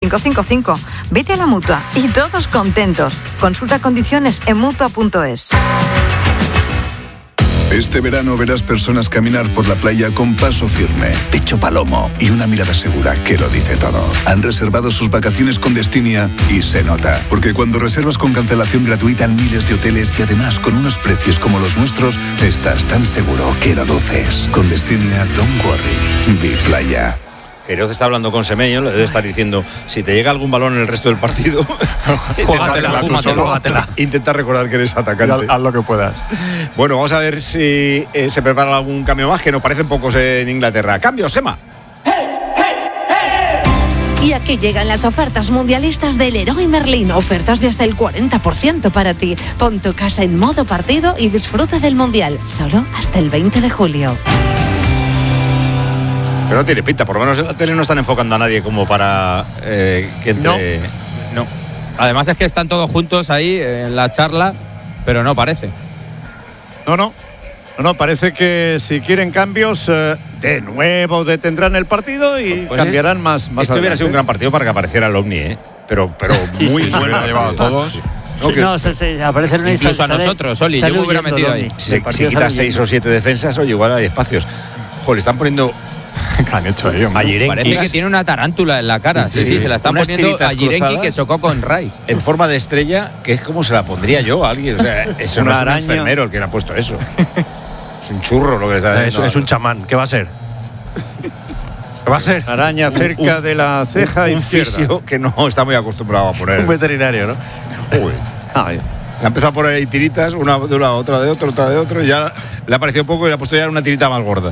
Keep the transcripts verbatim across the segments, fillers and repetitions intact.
cinco cinco cinco. Vete a la Mutua y todos contentos. Consulta condiciones en mutua punto es. Este verano verás personas caminar por la playa con paso firme, pecho palomo y una mirada segura que lo dice todo. Han reservado sus vacaciones con Destinia y se nota. Porque cuando reservas con cancelación gratuita en miles de hoteles y además con unos precios como los nuestros, estás tan seguro que lo duces. Con Destinia, don't worry. Di playa. Queiroz está hablando con Semeño, le debe estar diciendo, si te llega algún balón en el resto del partido, júgatela, júgatela. Intenta recordar que eres atacante. Haz, haz lo que puedas. Bueno, vamos a ver si eh, se prepara algún cambio más, que nos parecen pocos en Inglaterra. ¡Cambios, Gemma! Y aquí llegan las ofertas mundialistas del Leroy Merlin. Ofertas de hasta el cuarenta por ciento para ti. Pon tu casa en modo partido y disfruta del Mundial. Solo hasta el veinte de julio. Pero no tiene pinta, por lo menos en la tele no están enfocando a nadie como para eh, que entre... No, no. Además es que están todos juntos ahí en la charla, pero no parece. No, no. No, no, parece que si quieren cambios, eh, de nuevo detendrán el partido y pues cambiarán es, más, más Esto adelante. hubiera sido un gran partido para que apareciera el Ovni, ¿eh? Pero, pero sí, muy sí, bueno. Sí, ha llevado a todos. Sí. No, que, no se, se aparece el incluso sale, a nosotros, Oli, yo me hubiera metido ahí. Si, si quitas seis o siete defensas, oye, igual hay espacios. Joder, le están poniendo... ¿Qué han hecho ahí, hombre? Parece que tiene una tarántula en la cara. Sí, sí, sí, sí se la están Unas poniendo a Jirenki, que chocó con Rice. En forma de estrella, que es como se la pondría yo a alguien. O sea, eso no es un enfermero el que le ha puesto eso. Es un churro lo que le está haciendo. Es, es un chamán. ¿Qué va a ser? ¿Qué va a ser? Araña cerca un, de la ceja un, izquierda. Un fisio que no está muy acostumbrado a poner. Un veterinario, ¿no? Joder. Ay. Le ha empezado a poner ahí tiritas, una de un lado, otra de otro, otra de otro, y ya le ha parecido poco y le ha puesto ya una tirita más gorda.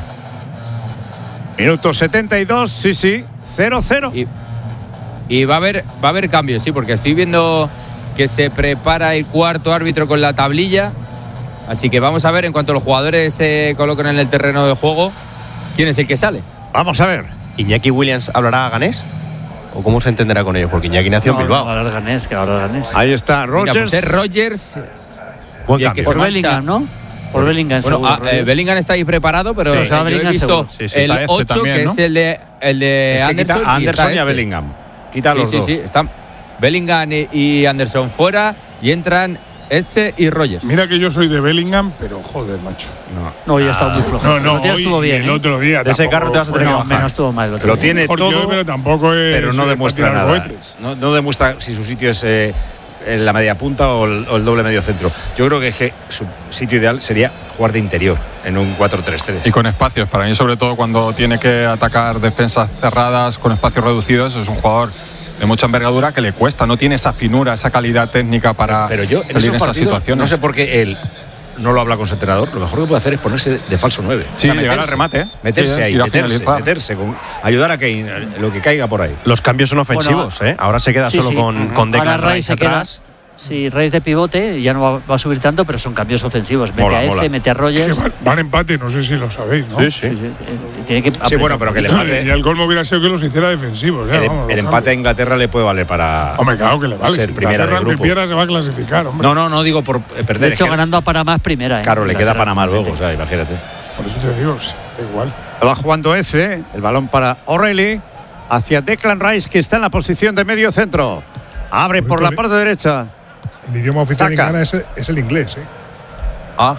Minuto setenta y dos, sí, sí, cero cero. Y, y va a haber va a haber cambios, sí, porque estoy viendo que se prepara el cuarto árbitro con la tablilla. Así que vamos a ver, en cuanto los jugadores se coloquen en el terreno de juego, quién es el que sale. Vamos a ver. ¿Iñaki Williams hablará ganés? ¿O cómo se entenderá con ellos? Porque Iñaki nació en no, Bilbao. No, hablar ganés, que hablar ganés. Ahí está, Rogers. Mira, pues es Rogers. Buen cambio. Por Bellingham, ¿no? Por Bellingham, bueno, seguro, ah, eh, Bellingham está ahí preparado, pero sí, eh, yo he visto sí, sí, el ocho, también, que ¿no? es el de, el de es que Anderson. Quita a Anderson y, y a Bellingham. Quita a sí, los sí, dos. Sí, sí, están Bellingham y, y Anderson fuera y entran Eze y Rogers. Mira que yo soy de Bellingham, pero joder, macho. No, no ya está muy flojo. No, no, el otro día estuvo bien. El otro día. De ese carro te vas a tener que no, bajar. menos estuvo mal. El otro Lo día. tiene Mejor todo, yo, pero tampoco es. Pero no demuestra nada. Cohetes. No, no demuestra si su sitio es eh, en la media punta o el, o el doble medio centro. Yo creo que, que su sitio ideal sería jugar de interior en un cuatro tres tres. Y con espacios. Para mí, sobre todo cuando tiene que atacar defensas cerradas con espacios reducidos, es un jugador de mucha envergadura que le cuesta, no tiene esa finura, esa calidad técnica para pero yo, salir en, en esas situaciones. No sé por qué él no lo habla con su entrenador. Lo mejor que puede hacer es ponerse de, de falso nueve. Sí, o sea, llegar al remate. ¿eh? Meterse sí, ahí, meterse, meterse con, ayudar a que lo que caiga por ahí. Los cambios son ofensivos, bueno, ¿eh? Ahora se queda sí, solo sí. con, uh-huh. con Declan Rice atrás. Sí, Rice de pivote, ya no va, va a subir tanto, pero son cambios ofensivos. Mete mola, a Eze, mola. mete a Rogers. Van, van empate, no sé si lo sabéis, ¿no? Sí, sí. sí, sí. Tiene que sí, bueno, pero que el empate. Y el colmo hubiera sido que los hiciera defensivos. Ya, el, vamos, el empate a Inglaterra le puede valer para. Hombre, claro que le vale. Ser si primera Inglaterra, de grupo. que pierda se va a clasificar, hombre. No, no, no digo por eh, perder. De hecho, es que, ganando a Panamá es primera. ¿eh? Claro, le queda Inglaterra, Panamá luego, o sea, imagínate. Por eso te digo, da igual. Va jugando Eze, el balón para O'Reilly, hacia Declan Rice, que está en la posición de medio centro. Abre por la parte derecha. El idioma oficial Saca. en Ghana es, es el inglés, ¿eh? Ah.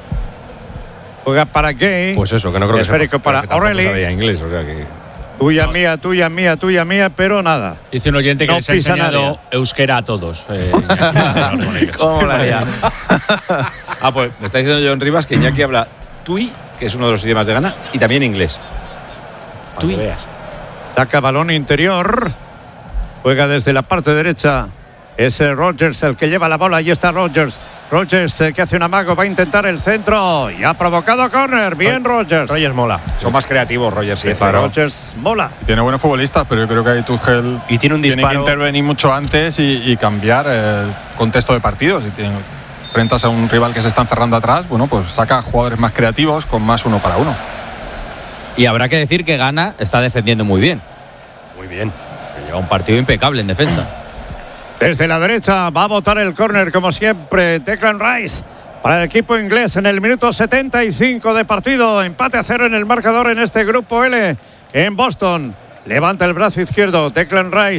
Juega para Gay. Pues eso, que no creo que esférico sepa. para Pero que tampoco O'Reilly. sabía inglés, o sea que. Tuya mía, tuya mía, tuya mía, pero nada. Dice un oyente que No les ha pisa enseñado nadie. euskera a todos. Eh, ¿Cómo la haría? Ah, pues me está diciendo John Rivas que Iñaki habla tui, que es uno de los idiomas de Ghana, y también inglés. Para que veas. Saca balón interior. Juega desde la parte derecha. Es Rogers el que lleva la bola. Ahí está Rogers. Rogers eh, que hace un amago. Va a intentar el centro. Y ha provocado córner. Bien, Rogers. Rogers mola. Son más creativos, Rogers y Eze. Rogers mola. Tiene buenos futbolistas, pero yo creo que ahí Tuchel y tiene un disparo. Tiene que intervenir mucho antes y, y cambiar el contexto de partido. Si tiene, enfrentas a un rival que se está encerrando atrás, bueno, pues saca jugadores más creativos con más uno para uno. Y habrá que decir que Ghana está defendiendo muy bien. Muy bien. Lleva un partido impecable en defensa. Desde la derecha va a botar el córner como siempre Declan Rice para el equipo inglés en el minuto setenta y cinco de partido. Empate a cero en el marcador en este grupo L en Boston. Levanta el brazo izquierdo Declan Rice.